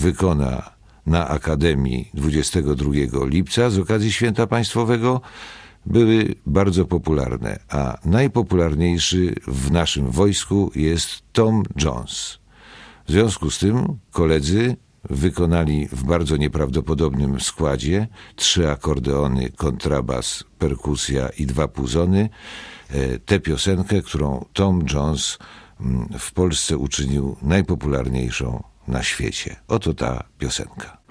wykona na Akademii 22 lipca z okazji Święta Państwowego, były bardzo popularne, a najpopularniejszy w naszym wojsku jest Tom Jones. W związku z tym koledzy wykonali w bardzo nieprawdopodobnym składzie 3 akordeony, kontrabas, perkusja i 2 puzony, tę piosenkę, którą Tom Jones w Polsce uczynił najpopularniejszą na świecie. Oto ta piosenka.